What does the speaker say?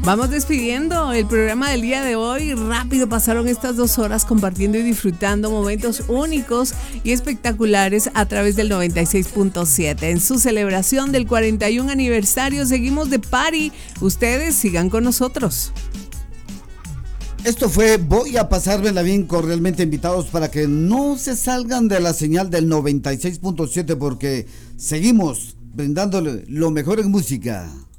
Vamos despidiendo el programa del día de hoy. Rápido pasaron estas 2 horas compartiendo y disfrutando momentos únicos y espectaculares a través del 96.7. En su celebración del 41 aniversario seguimos de party. Ustedes sigan con nosotros. Esto fue Voy a pasármela bien, cordialmente invitados para que no se salgan de la señal del 96.7 porque seguimos brindándole lo mejor en música.